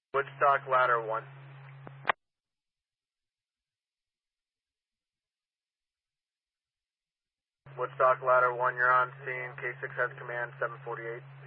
Woodstock Ladder 1. Woodstock Ladder 1, you're on scene. K6 has command 748.